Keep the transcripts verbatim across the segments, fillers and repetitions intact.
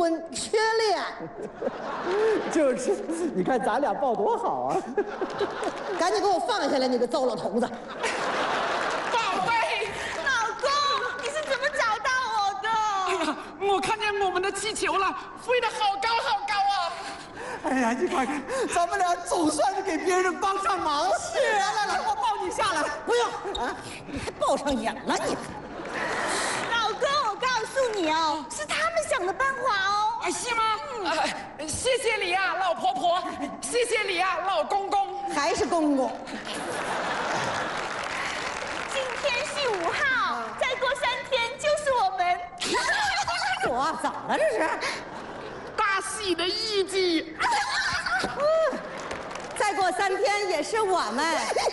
婚缺恋。 就是，你看咱俩抱多好啊！ 赶紧给我放下来，你个糟老头子！ 宝贝， 老公，你是怎么找到我的？ 哎呀，我看见我们的气球了，飞得好高好高啊！ 哎呀，你看看，咱们俩总算是给别人帮上忙。 是啊，来来，我抱你下来。不用啊，你还抱上眼了你。 老公，我告诉你哦，是他们想的办法哦。 啊，是吗？呃，谢谢你啊，老婆婆，谢谢你啊，老公公。 还是公公。 今天是五号，再过三天就是我们。 我怎么了这是？ 大喜的一击。 嗯，再过三天也是我们。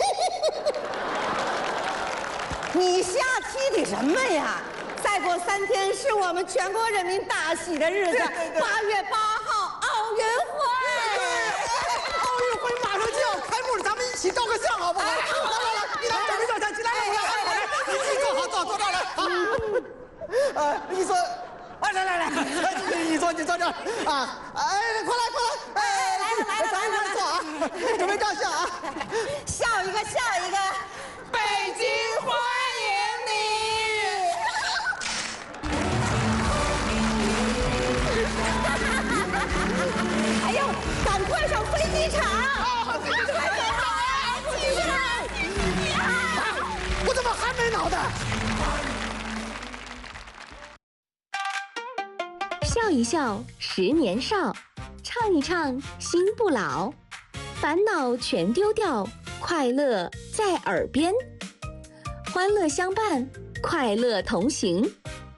你瞎踢的什么呀？再过三天是我们全国人民大喜的日子，八月八号奥运会。 奥运会马上就要开幕了，咱们一起照个相好不好？来来来，你来照没照相？起来，来来来，你自己坐好，坐坐这儿来。好，呃，你坐，啊，来来来，你坐，你坐这儿啊，哎，快来快来，哎， 来了来了咱一块坐啊，准备照相啊， 笑一个笑一个， 北京欢迎你。 哎呦，赶快上飞机场！ 哦，飞机场哎，起来，你好。 我怎么还没脑袋？ 笑一笑，十年少；唱一唱，心不老。烦恼全丢掉，快乐在耳边。欢乐相伴，快乐同行。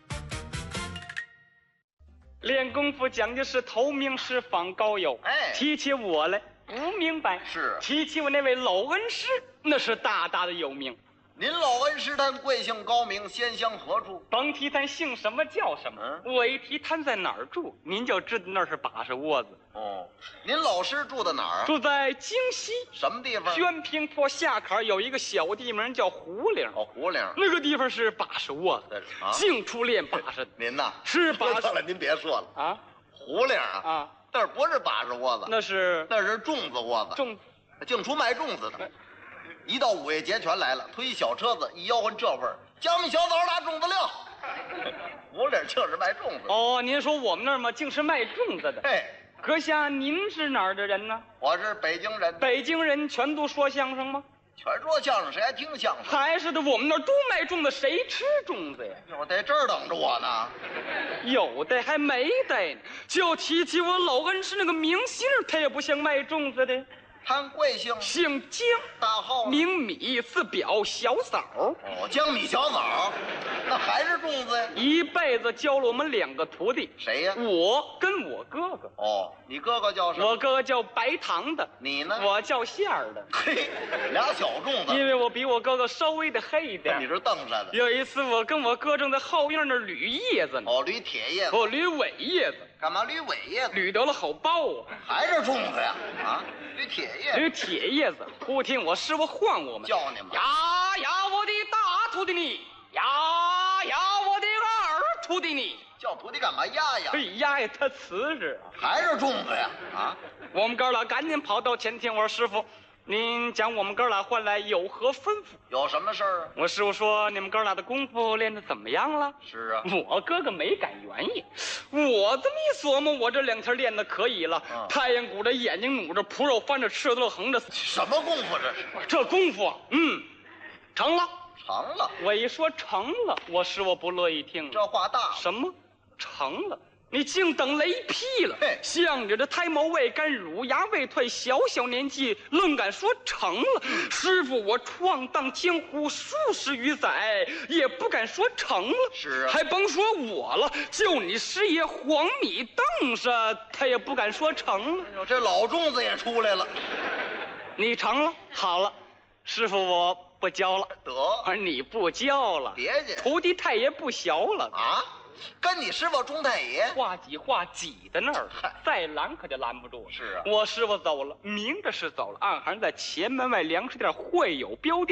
练功夫讲究是头名师访高友， 哎提起我来不明白， 是提起我那位老恩师，那是大大的有名。 您老恩师他贵姓高明，先乡何处？ 甭提他姓什么叫什么， 嗯我一提他在哪儿住，您就知道那是把式窝子。 哦，您老师住在哪儿啊？ 住在京西什么地方？ 宣平坡下坎有一个小地名叫胡岭， 哦，胡岭。 那个地方是把式窝子， 啊净出练把式的。 您呐， 是把式说了，您别说了啊胡岭啊啊， 那不是把式窝子， 那是那是粽子窝子， 种净出卖粽子的。一到五月节全来了，推小车子一吆喝这味儿，江米小枣打粽子料。胡岭就是卖粽子。 哦，您说我们那儿嘛，竟是卖粽子的。 哎， 阁下，您是哪儿的人呢？ 我是北京人， 北京人全都说相声吗？ 全说相声，谁还听相声？ 还是的，我们那儿都卖粽子，谁吃粽子呀？ 我在这儿等着我呢。 有的还没的呢。就提起我老恩师那个明星，他也不像卖粽子的， 他贵姓？ 姓江， 大号呢？ 名米，字表，小枣。 哦，江米小枣，那还是粽子呀？ 一辈子教了我们两个徒弟， 谁呀？ 我跟我哥哥。 哦，你哥哥叫什么？ 我哥哥叫白糖的， 你呢？ 我叫馅儿的。 嘿，俩小粽子。 因为我比我哥哥稍微的黑一点。 你是瞪着的。 有一次，我跟我哥正在后院那儿捋叶子呢。 哦，捋铁叶子。 我捋尾叶子。 干嘛捋尾叶子？ 捋得了好包啊！ 还是粽子呀？啊，捋铁叶子。 捋铁叶子。忽听我师傅唤我们， 叫你们。 呀呀，我的大徒弟你！呀呀，我的二徒弟你！ 叫徒弟干嘛压呀？ 哎呀呀，他瓷实啊！ 还是粽子呀？啊， 我们哥俩赶紧跑到前厅，我说师傅，您将我们哥俩唤来，有何吩咐？ 有什么事儿啊？ 我师傅说：“你们哥俩的功夫练得怎么样了？” 是啊， 我哥哥没敢原因。我这么一琢磨，我这两天练得可以了。 嗯、 太阳鼓着，眼睛努着，脯肉翻着，赤子横着。 什么功夫这是？ 这功夫，嗯，成了， 成了。 我一说成了，我师傅不乐意听。 这话大了。 什么？成了？你竟等雷劈了！ 嘿， 像你这胎毛未干，乳牙未退，小小年纪愣敢说成了？嗯、师傅，我闯荡江湖数十余载，也不敢说成了。 是啊， 还甭说我了，就你师爷黄米凳上，他也不敢说成了。 哎呦，这老粽子也出来了。 你成了，好了，师傅我不教了。 得， 而你不教了， 别介， 徒弟太爷不小了啊。跟你师傅钟太爷话挤话挤在那儿，再拦可就拦不住了。 是啊， 我师傅走了，明着是走了，暗含在前门外粮食店会有镖店，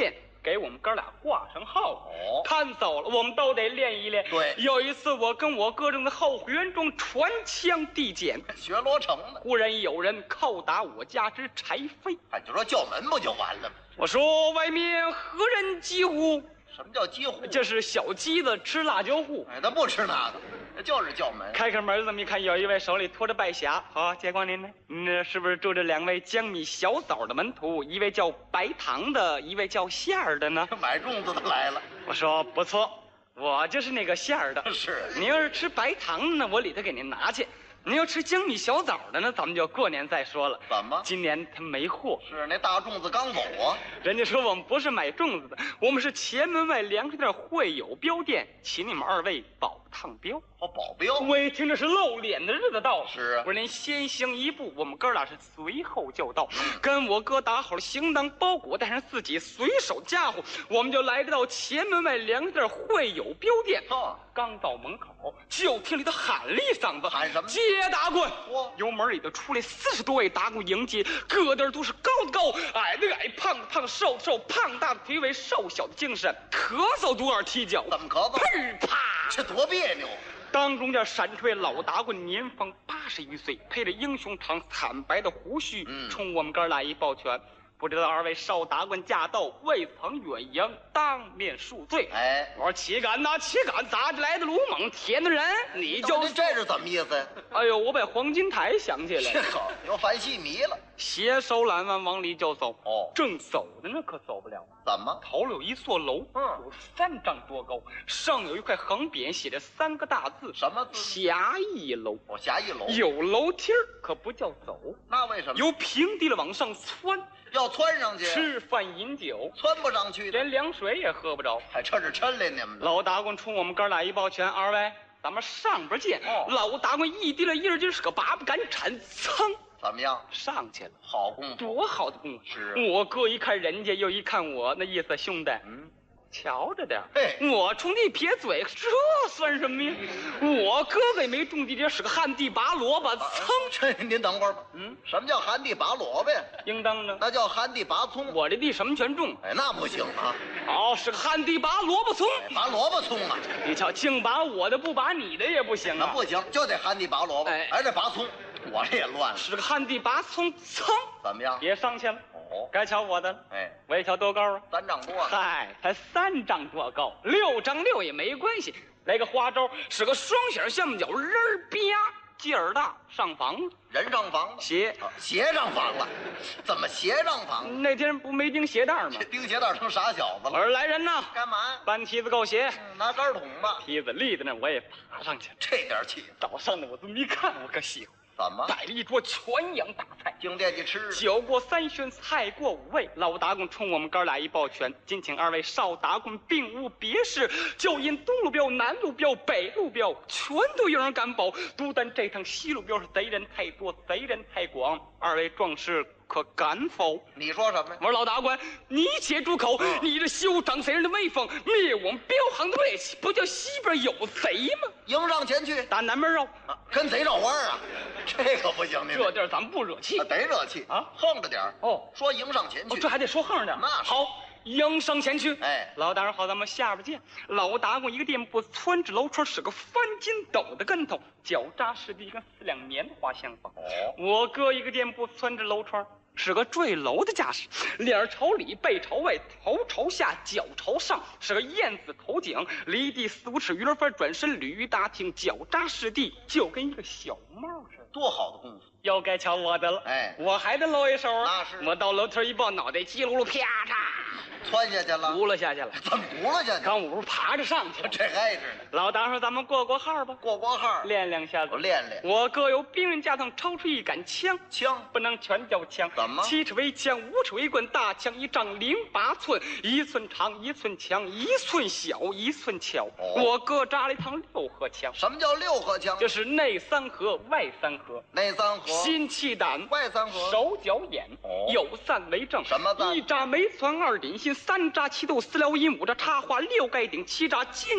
给我们哥俩挂上号。 哦， 看走了，我们都得练一练。 对， 有一次我跟我哥正在后花园中传枪递简， 学罗成呢。 忽然有人叩打我家之柴扉。 哎，就说叫门不就完了吗？ 我说外面何人击呼？ 什么叫鸡户？ 这是小鸡子吃辣椒户。 哎，他不吃那个，就是叫门。 开开门，这么一看，有一位手里托着拜匣。好，接光临呢。嗯，是不是住着两位江米小枣的门徒？一位叫白糖的，一位叫馅儿的呢？ 买粽子的来了。 我说不错，我就是那个馅儿的。 是。 您要是吃白糖的呢，我里头给您拿去。您要吃江米小枣的呢，咱们就过年再说了。 怎么？ 今年他没货。 是那大粽子刚走啊。 人家说我们不是买粽子的，我们是前门外粮食店会友标店，请你们二位保趟标。 哦，保镖。 我一听这是露脸的日子到了。 是啊。 我说您先行一步，我们哥俩是随后就到，跟我哥打好了行当包裹，带上自己随手家伙，我们就来到前门外粮食店会友标店。 哦。 刚到门口，就听里头喊了一嗓子：“ 喊什么？ 接打棍！” 哇！ 由门里头出来四十多位打工迎接，个个都是高的高，矮的矮，胖的胖，瘦的瘦，胖大的肥肥，瘦小的精神，咳嗽多少踢脚， 怎么咳嗽？ 砰啪！ 这多别扭！ 当中间闪出位老打棍，年方八十余岁，配着英雄长惨白的胡须， 嗯， 冲我们哥俩一抱拳。不知道二位少打棍驾到，未曾远迎，当面恕罪。 哎， 我说岂敢呐，岂敢！咋的来的鲁莽天的人？你就这是怎么意思？ 哎呦，我把黄金台想起来了， 好，又犯戏迷了。 携手揽腕往里就走。 哦， 正走的呢，可走不了。 怎么？ 头里有一座楼， 嗯， 有三丈多高，上有一块横匾，写着三个大字， 什么字？ 侠义楼。 哦，侠义楼有楼梯儿，可不叫走。 那为什么？ 由平地了往上窜。 要窜上去， 吃饭饮酒窜不上去， 连凉水也喝不着， 还这是抻来你们。 老打棍冲我们哥俩一抱拳，二位咱们上边见。 哦， 老打棍一提了一儿劲是个拔不敢铲，噌， 怎么样？ 上去了， 好功夫， 多好的功夫！ 是、啊、 我哥一看人家，又一看我，那意思兄弟，嗯。瞧着点， 嘿， 我冲你撇嘴，这算什么呀？我哥哥也没种地，这是个旱地拔萝卜，噌！ 这您等会儿吧，嗯，什么叫旱地拔萝卜呀？ 应当的， 那叫旱地拔葱。 我这地什么全种， 哎，那不行啊！ 哦，是个旱地拔萝卜葱， 哎、拔萝卜葱啊！ 你瞧，净拔我的不拔你的也不行啊！ 那不行，就得旱地拔萝卜，哎，还得拔葱。我这也乱了， 是个旱地拔葱，噌！ 怎么样？ 也上去了。 哦， 该瞧我的了。 哎， 我一瞧多高啊？ 三丈多。 嗨，才三丈多高，六丈六也没关系。来个花招，是个双响橡脚，人儿啪，劲儿大，上房子。 人上房了， 鞋鞋上房了，怎么鞋上房？ 那天不没钉鞋带吗？ 钉鞋带成傻小子了。 我说来人呐， 干嘛？ 搬梯子够鞋， 嗯、拿杆捅吧。 梯子立在那，我也爬上去。 这点气， 早上呢，我这么一看，我可喜欢。 怎么？ 摆了一桌全羊大菜， 净惦记吃。 酒过三巡，菜过五味。老打棍冲我们哥俩一抱拳，今请二位少打棍，并无别事，就因东路镖、南路镖、北路镖，全都有人敢保。独单这趟西路镖是贼人太多，贼人太广。二位壮士可敢否？ 你说什么呀？ 我说老打棍，你且住口！嗯、你这休长贼人的威风，灭我们镖行的锐气，不叫西边有贼吗？ 迎上前去， 打南门绕， 啊、跟贼绕弯啊！这可不行， 这地儿咱们不惹气， 啊、得惹气啊， 横着点哦。 说迎上前去， 哦，这还得说横着点。 那好。迎上前去， 哎， 老大人好，咱们下边见。老打棍一个店铺，窜至楼窗，是个翻筋斗的跟头，脚扎实地，跟四两棉花相仿。 哦， 我哥一个店铺，窜至楼窗，是个坠楼的架势，脸朝里，背朝外，头朝下，脚朝上，是个燕子头颈，离地四五尺，鱼儿翻转身，鲤鱼打挺，脚扎实地，就跟一个小帽似的。 多好的功夫！ 又该瞧我的了， 哎， 我还得露一手啊！ 那是， 我到楼梯一抱，脑袋叽噜噜，啪嚓， 窜下去了， 轱辘下去了。 怎么轱辘下去？ 刚我爬着上去了， 这挨着呢。 老大说：“咱们过过号吧， 过过号， 练两下子， 我练练。 我哥有兵刃架上抽出一杆枪， 枪不能全叫枪， 怎么？ 七尺为枪，五尺为棍，大枪一丈零八寸，一寸长，一寸强，一寸小，一寸巧。 哦、 我哥扎了一趟六合枪。 什么叫六合枪？ 就是内三合，外三合， 内三合， 心气胆。 外三合， 手脚眼， 哦， 有赞为证。 什么赞？ 一扎梅攒，二点心，三扎七斗，四撩阴，五扎插花，六盖顶，七扎金。